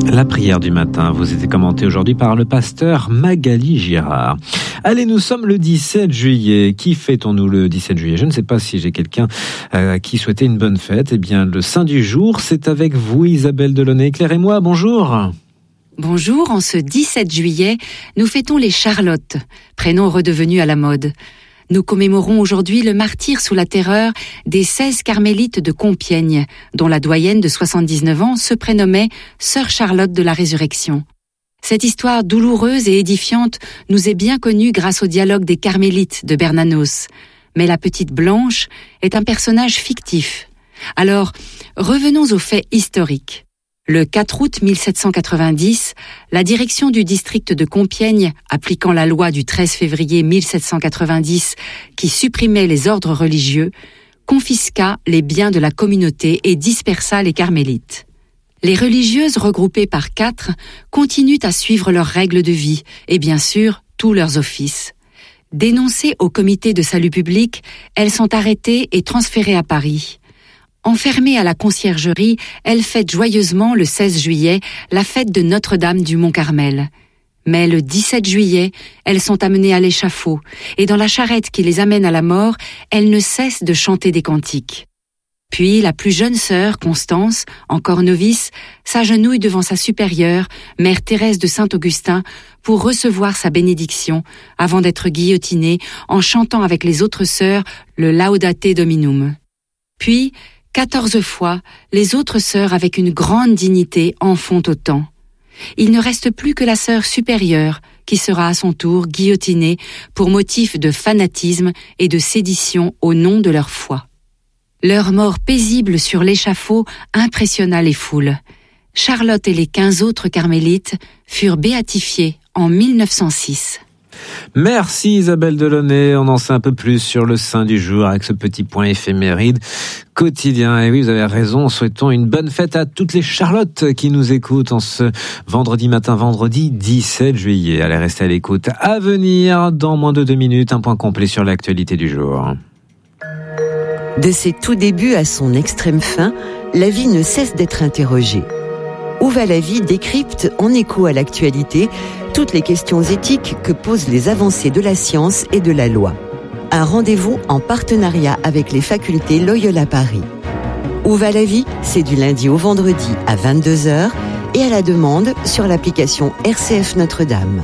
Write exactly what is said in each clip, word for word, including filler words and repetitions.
La prière du matin vous était commentée aujourd'hui par le pasteur Magali Girard. Allez, nous sommes le dix-sept juillet. Qui fêtons-nous le dix-sept juillet? Je ne sais pas si j'ai quelqu'un euh, qui souhaitait une bonne fête. Eh bien, le saint du jour, c'est avec vous, Isabelle Delaunay. Éclairez-moi, bonjour. Bonjour, en ce dix-sept juillet, nous fêtons les Charlottes, prénom redevenu à la mode. Nous commémorons aujourd'hui le martyre sous la terreur des seize carmélites de Compiègne, dont la doyenne de soixante-dix-neuf ans se prénommait Sœur Charlotte de la Résurrection. Cette histoire douloureuse et édifiante nous est bien connue grâce au dialogue des carmélites de Bernanos. Mais la petite Blanche est un personnage fictif. Alors, revenons aux faits historiques. Le quatre août mille sept cent quatre-vingt-dix, la direction du district de Compiègne, appliquant la loi du treize février mille sept cent quatre-vingt-dix qui supprimait les ordres religieux, confisqua les biens de la communauté et dispersa les carmélites. Les religieuses regroupées par quatre continuent à suivre leurs règles de vie et bien sûr tous leurs offices. Dénoncées au comité de salut public, elles sont arrêtées et transférées à Paris. Enfermées à la conciergerie, elles fêtent joyeusement le seize juillet la fête de Notre-Dame du Mont-Carmel. Mais le dix-sept juillet, elles sont amenées à l'échafaud, et dans la charrette qui les amène à la mort, elles ne cessent de chanter des cantiques. Puis la plus jeune sœur, Constance, encore novice, s'agenouille devant sa supérieure, mère Thérèse de Saint-Augustin, pour recevoir sa bénédiction, avant d'être guillotinée en chantant avec les autres sœurs le Laudate Dominum. Puis, quatorze fois, les autres sœurs avec une grande dignité en font autant. Il ne reste plus que la sœur supérieure, qui sera à son tour guillotinée pour motif de fanatisme et de sédition au nom de leur foi. Leur mort paisible sur l'échafaud impressionna les foules. Charlotte et les quinze autres carmélites furent béatifiés en mille neuf cent six. Merci Isabelle Delaunay, on en sait un peu plus sur le saint du jour avec ce petit point éphéméride quotidien. Et oui, vous avez raison, souhaitons une bonne fête à toutes les Charlottes qui nous écoutent en ce vendredi matin, vendredi dix-sept juillet. Allez, restez à l'écoute. À venir, dans moins de deux minutes, un point complet sur l'actualité du jour. De ses tout débuts à son extrême fin, la vie ne cesse d'être interrogée. Où va la vie décrypte, en écho à l'actualité, toutes les questions éthiques que posent les avancées de la science et de la loi. Un rendez-vous en partenariat avec les facultés Loyola Paris. Où va la vie? C'est du lundi au vendredi à vingt-deux heures et à la demande sur l'application R C F Notre-Dame.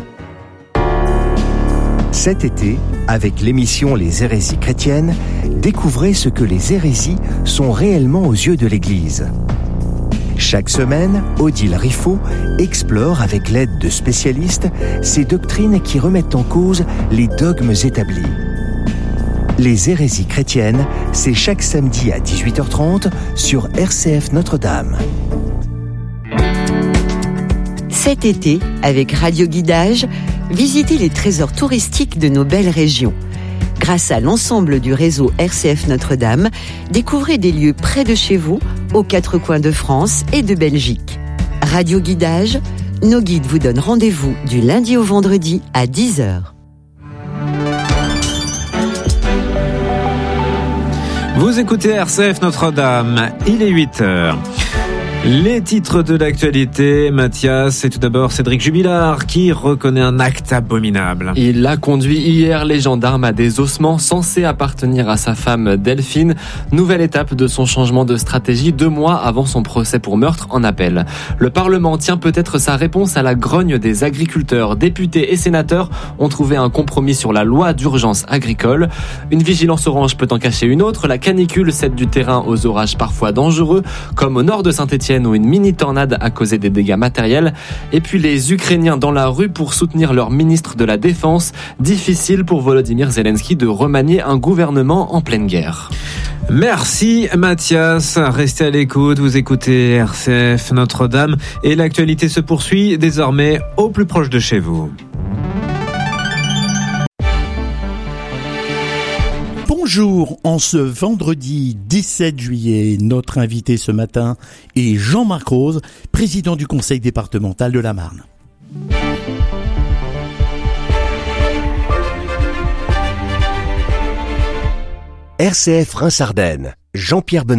Cet été, avec l'émission Les hérésies chrétiennes, découvrez ce que les hérésies sont réellement aux yeux de l'Église. Chaque semaine, Odile Riffaut explore avec l'aide de spécialistes ces doctrines qui remettent en cause les dogmes établis. Les hérésies chrétiennes, c'est chaque samedi à dix-huit heures trente sur R C F Notre-Dame. Cet été, avec Radio Guidage, visitez les trésors touristiques de nos belles régions. Grâce à l'ensemble du réseau R C F Notre-Dame, découvrez des lieux près de chez vous, aux quatre coins de France et de Belgique. Radio Guidage, nos guides vous donnent rendez-vous du lundi au vendredi à dix heures. Vous écoutez R C F Notre-Dame, il est huit heures. Les titres de l'actualité, Mathias, c'est tout d'abord Cédric Jubilard qui reconnaît un acte abominable. Il a conduit hier les gendarmes à des ossements censés appartenir à sa femme Delphine. Nouvelle étape de son changement de stratégie deux mois avant son procès pour meurtre en appel. Le Parlement tient peut-être sa réponse à la grogne des agriculteurs. Députés et sénateurs ont trouvé un compromis sur la loi d'urgence agricole. Une vigilance orange peut en cacher une autre. La canicule cède du terrain aux orages parfois dangereux, comme au nord de Saint-Étienne où une mini-tornade a causé des dégâts matériels. Et puis les Ukrainiens dans la rue pour soutenir leur ministre de la Défense. Difficile pour Volodymyr Zelensky de remanier un gouvernement en pleine guerre. Merci Mathias, restez à l'écoute, vous écoutez R C F Notre-Dame et l'actualité se poursuit désormais au plus proche de chez vous. Bonjour, en ce vendredi dix-sept juillet, notre invité ce matin est Jean-Marc Rose, président du conseil départemental de la Marne. R C F Reims-Ardennes, Jean-Pierre Benoît.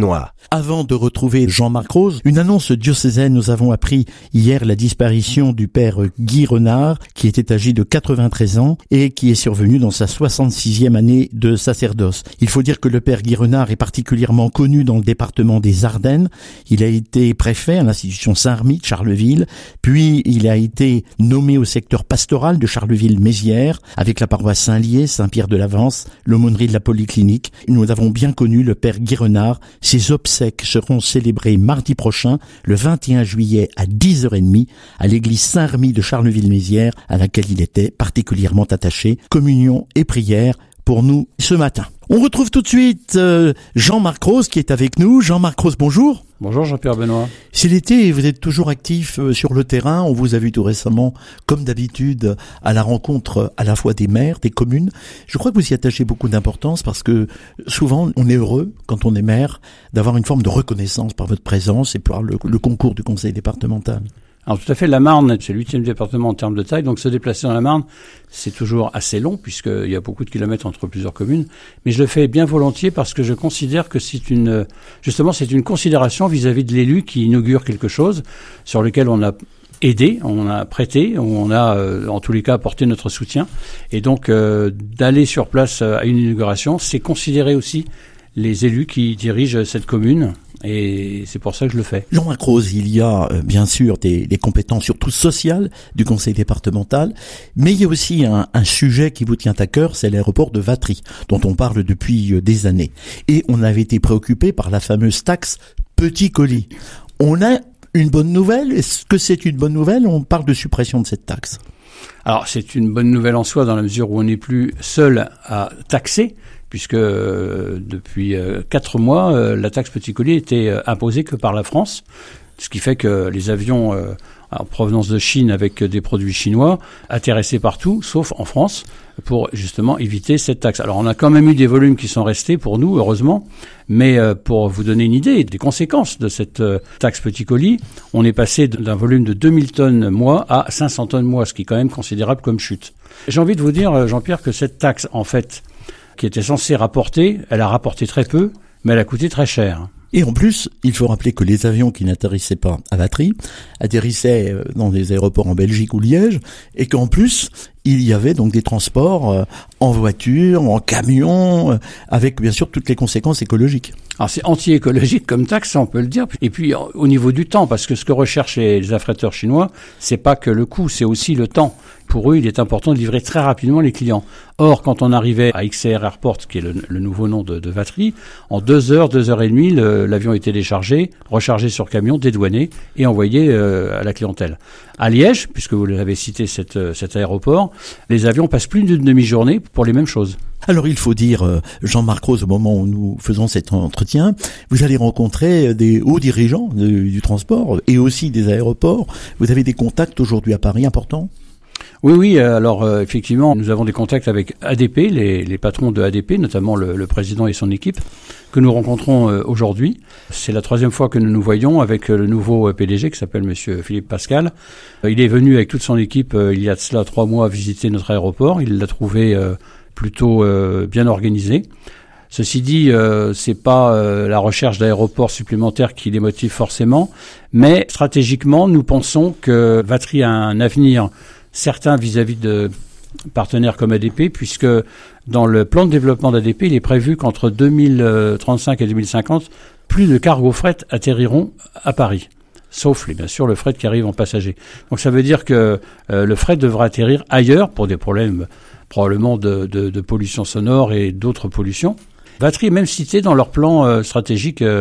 Avant de retrouver Jean-Marc Rose, une annonce diocésaine, nous avons appris hier la disparition du père Guy Renard, qui était âgé de quatre-vingt-treize ans et qui est survenu dans sa soixante-sixième année de sacerdoce. Il faut dire que le père Guy Renard est particulièrement connu dans le département des Ardennes. Il a été préfet à l'institution Saint-Remy de Charleville, puis il a été nommé au secteur pastoral de Charleville-Mézières, avec la paroisse Saint-Lié, Saint-Pierre-de-l'Avance, l'aumônerie de la Polyclinique. Nous avons bien connu le père Guy Renard. Ses obsèques seront célébrés mardi prochain, le vingt et un juillet à dix heures trente, à l'église Saint-Remy de Charleville-Mézières, à laquelle il était particulièrement attaché. Communion et prière pour nous ce matin. On retrouve tout de suite euh, Jean-Marc Rose qui est avec nous. Jean-Marc Rose, bonjour. Bonjour Jean-Pierre Benoît. C'est l'été et vous êtes toujours actif euh, sur le terrain. On vous a vu tout récemment, comme d'habitude, à la rencontre à la fois des maires, des communes. Je crois que vous y attachez beaucoup d'importance parce que souvent on est heureux, quand on est maire, d'avoir une forme de reconnaissance par votre présence et par le, le concours du conseil départemental. Alors tout à fait, la Marne, c'est le huitième département en termes de taille, donc se déplacer dans la Marne, c'est toujours assez long puisqu'il y a beaucoup de kilomètres entre plusieurs communes, mais je le fais bien volontiers parce que je considère que c'est une, justement, c'est une considération vis-à-vis de l'élu qui inaugure quelque chose sur lequel on a aidé, on a prêté, on a euh, en tous les cas apporté notre soutien, et donc euh, d'aller sur place à une inauguration, c'est considérer aussi les élus qui dirigent cette commune. Et c'est pour ça que je le fais. Jean-Marc Rose, il y a euh, bien sûr des, des compétences surtout sociales du conseil départemental, mais il y a aussi un, un sujet qui vous tient à cœur, c'est l'aéroport de Vatry, dont on parle depuis euh, des années. Et on avait été préoccupé par la fameuse taxe petit colis. On a une bonne nouvelle. Est-ce que c'est une bonne nouvelle? On parle de suppression de cette taxe. Alors c'est une bonne nouvelle en soi dans la mesure où on n'est plus seul à taxer, puisque euh, depuis euh, quatre mois, euh, la taxe petit colis était euh, imposée que par la France, ce qui fait que les avions euh, en provenance de Chine avec des produits chinois atterrissaient partout, sauf en France, pour justement éviter cette taxe. Alors on a quand même eu des volumes qui sont restés pour nous, heureusement, mais euh, pour vous donner une idée des conséquences de cette euh, taxe petit colis, on est passé d'un volume de deux mille tonnes mois à cinq cents tonnes mois, ce qui est quand même considérable comme chute. J'ai envie de vous dire, Jean-Pierre, que cette taxe, en fait, qui était censée rapporter, elle a rapporté très peu, mais elle a coûté très cher. Et en plus, il faut rappeler que les avions qui n'atterrissaient pas à Vatry atterrissaient dans des aéroports en Belgique ou Liège, et qu'en plus, il y avait donc des transports en voiture, en camion, avec bien sûr toutes les conséquences écologiques. Alors c'est anti-écologique comme taxe, on peut le dire. Et puis au niveau du temps, parce que ce que recherchent les affréteurs chinois, c'est pas que le coût, c'est aussi le temps. Pour eux, il est important de livrer très rapidement les clients. Or, quand on arrivait à X C R Airport, qui est le, le nouveau nom de, de Vatry, en deux heures, deux heures et demie, le, l'avion était déchargé, rechargé sur camion, dédouané et envoyé euh, à la clientèle. À Liège, puisque vous l'avez cité, cette, cet aéroport, les avions passent plus d'une demi-journée pour les mêmes choses. Alors il faut dire, Jean-Marc Rose, au moment où nous faisons cet entretien, vous allez rencontrer des hauts dirigeants du, du transport et aussi des aéroports. Vous avez des contacts aujourd'hui à Paris importants ? Oui, oui. Alors euh, effectivement, nous avons des contacts avec A D P, les, les patrons de A D P, notamment le, le président et son équipe, que nous rencontrons euh, aujourd'hui. C'est la troisième fois que nous nous voyons avec euh, le nouveau P D G qui s'appelle Monsieur Philippe Pascal. Euh, il est venu avec toute son équipe euh, il y a de cela trois mois visiter notre aéroport. Il l'a trouvé euh, plutôt euh, bien organisé. Ceci dit, euh, c'est pas euh, la recherche d'aéroports supplémentaires qui les motive forcément, mais stratégiquement, nous pensons que Vatry a un avenir certain vis-à-vis de partenaires comme A D P, puisque dans le plan de développement d'A D P, il est prévu qu'entre deux mille trente-cinq et deux mille cinquante, plus de cargos fret atterriront à Paris. Sauf, bien sûr, le fret qui arrive en passager. Donc ça veut dire que euh, le fret devra atterrir ailleurs pour des problèmes probablement de, de, de pollution sonore et d'autres pollutions. Vatry est même cité dans leur plan euh, stratégique euh,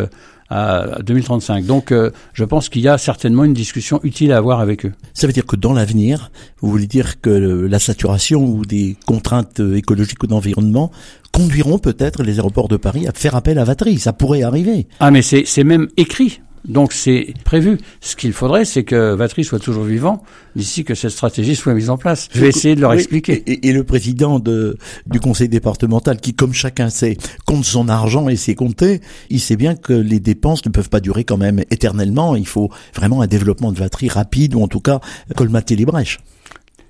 à deux mille trente-cinq. Donc euh, je pense qu'il y a certainement une discussion utile à avoir avec eux. Ça veut dire que dans l'avenir, vous voulez dire que la saturation ou des contraintes écologiques ou d'environnement conduiront peut-être les aéroports de Paris à faire appel à Vatry. Ça pourrait arriver. Ah mais c'est, c'est même écrit. Donc c'est prévu. Ce qu'il faudrait, c'est que Vatry soit toujours vivant d'ici que cette stratégie soit mise en place. Je vais essayer de leur oui, expliquer. Et, et le président de, du conseil départemental, qui, comme chacun sait, compte son argent et sait compter, il sait bien que les dépenses ne peuvent pas durer quand même éternellement. Il faut vraiment un développement de Vatry rapide, ou en tout cas colmater les brèches.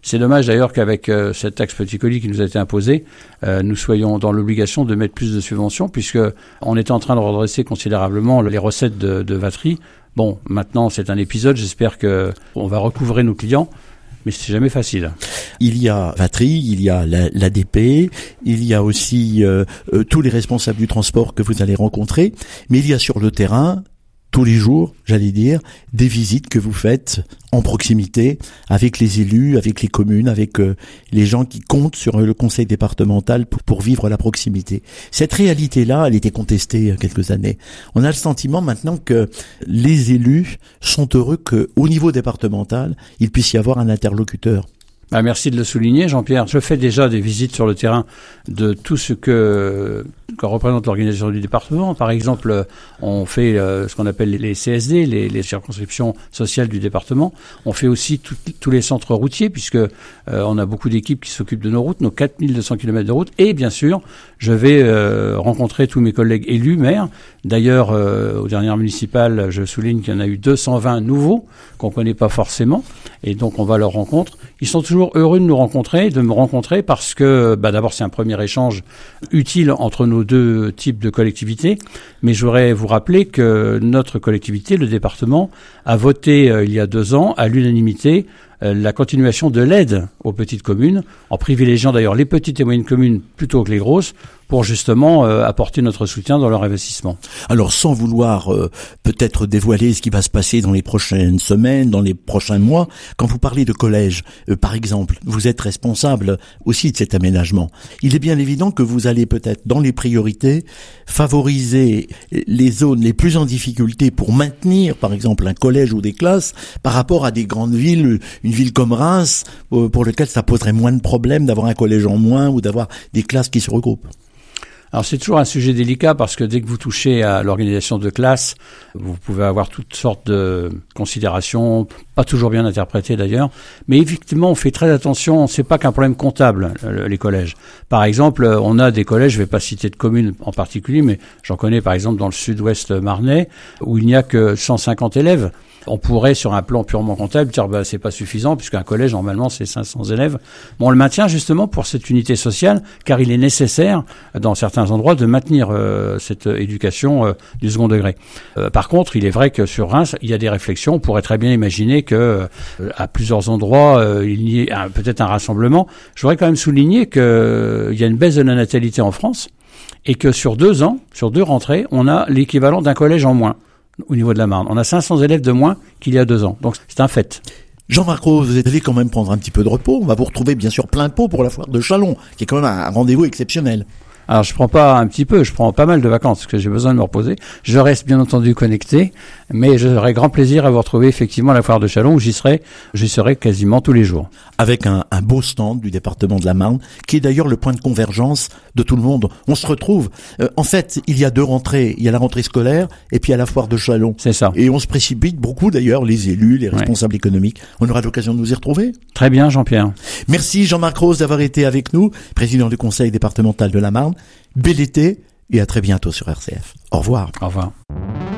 C'est dommage d'ailleurs qu'avec euh, cette taxe petit colis qui nous a été imposée, euh, nous soyons dans l'obligation de mettre plus de subventions, puisque on était en train de redresser considérablement les recettes de, de Vatry. Bon, maintenant c'est un épisode, j'espère que on va recouvrer nos clients. Mais c'est jamais facile. Il y a Vatry, il y a l'A D P, il y a aussi euh, euh, tous les responsables du transport que vous allez rencontrer, mais il y a sur le terrain, tous les jours, j'allais dire, des visites que vous faites en proximité avec les élus, avec les communes, avec euh, les gens qui comptent sur le conseil départemental pour, pour vivre la proximité. Cette réalité-là, elle était contestée il y a quelques années. On a le sentiment maintenant que les élus sont heureux qu'au niveau départemental, il puisse y avoir un interlocuteur. Ah, merci de le souligner, Jean-Pierre. Je fais déjà des visites sur le terrain de tout ce que, que représente l'organisation du département. Par exemple, on fait euh, ce qu'on appelle les C S D, les, les circonscriptions sociales du département. On fait aussi tout, tous les centres routiers, puisque euh, on a beaucoup d'équipes qui s'occupent de nos routes, nos quatre mille deux cents kilomètres de route. Et bien sûr, je vais euh, rencontrer tous mes collègues élus, maires. D'ailleurs, euh, aux dernières municipales, je souligne qu'il y en a eu deux cent vingt nouveaux qu'on connaît pas forcément. Et donc, on va à leur rencontre. Ils sont toujours heureux de nous rencontrer, de me rencontrer parce que, bah, d'abord, c'est un premier échange utile entre nos deux types de collectivités. Mais je voudrais vous rappeler que notre collectivité, le département, a voté euh, il y a deux ans à l'unanimité euh, la continuation de l'aide aux petites communes, en privilégiant d'ailleurs les petites et moyennes communes plutôt que les grosses, pour justement euh, apporter notre soutien dans leur investissement. Alors, sans vouloir euh, peut-être dévoiler ce qui va se passer dans les prochaines semaines, dans les prochains mois, quand vous parlez de collège, euh, par exemple, vous êtes responsable aussi de cet aménagement. Il est bien évident que vous allez peut-être, dans les priorités, favoriser les zones les plus en difficulté pour maintenir, par exemple, un collège ou des classes par rapport à des grandes villes, une ville comme Reims, euh, pour lequel ça poserait moins de problèmes d'avoir un collège en moins ou d'avoir des classes qui se regroupent. Alors c'est toujours un sujet délicat parce que dès que vous touchez à l'organisation de classe, vous pouvez avoir toutes sortes de considérations, pas toujours bien interprétées d'ailleurs, mais effectivement on fait très attention, c'est pas qu'un problème comptable les collèges. Par exemple, on a des collèges, je vais pas citer de communes en particulier, mais j'en connais par exemple dans le sud-ouest marnais où il n'y a que cent cinquante élèves. On pourrait, sur un plan purement comptable, dire bah c'est pas suffisant puisqu'un collège normalement c'est cinq cents élèves. Bon, on le maintient justement pour cette unité sociale, car il est nécessaire dans certains endroits de maintenir euh, cette éducation euh, du second degré. Euh, par contre, il est vrai que sur Reims, il y a des réflexions. On pourrait très bien imaginer que euh, à plusieurs endroits euh, il y ait un, peut-être un rassemblement. Je voudrais quand même souligner que euh, il y a une baisse de la natalité en France et que sur deux ans, sur deux rentrées, on a l'équivalent d'un collège en moins. Au niveau de la Marne. On a cinq cents élèves de moins qu'il y a deux ans. Donc, c'est un fait. Jean-Marc Rose, vous allez quand même prendre un petit peu de repos. On va vous retrouver, bien sûr, plein pot pour la foire de Châlons, qui est quand même un rendez-vous exceptionnel. Alors, je prends pas un petit peu, je prends pas mal de vacances, parce que j'ai besoin de me reposer. Je reste, bien entendu, connecté, mais j'aurai grand plaisir à vous retrouver, effectivement, à la foire de Châlons, où j'y serai, j'y serai quasiment tous les jours. Avec un, un beau stand du département de la Marne, qui est d'ailleurs le point de convergence de tout le monde. On se retrouve. Euh, en fait, il y a deux rentrées. Il y a la rentrée scolaire, et puis il y a la foire de Châlons. C'est ça. Et on se précipite beaucoup, d'ailleurs, les élus, les responsables ouais. économiques. On aura l'occasion de nous y retrouver. Très bien, Jean-Pierre. Merci, Jean-Marc Rose, d'avoir été avec nous, président du conseil départemental de la Marne. Bel été et à très bientôt sur R C F. Au revoir. Au revoir.